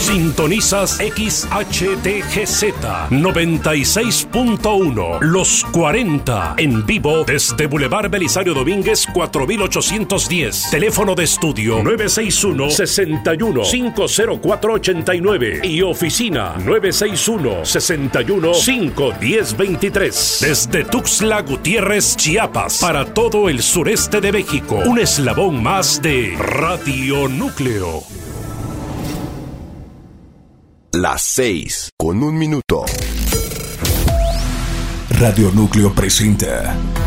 Sintonizas XHTGZ 96.1 Los 40 en vivo desde Boulevard Belisario Domínguez 4810. Teléfono de estudio 961-61-50489 y oficina 961-61-51023. Desde Tuxtla Gutiérrez, Chiapas, para todo el sureste de México. Un eslabón más de Radio Núcleo. Las 6:01 Radio Núcleo presenta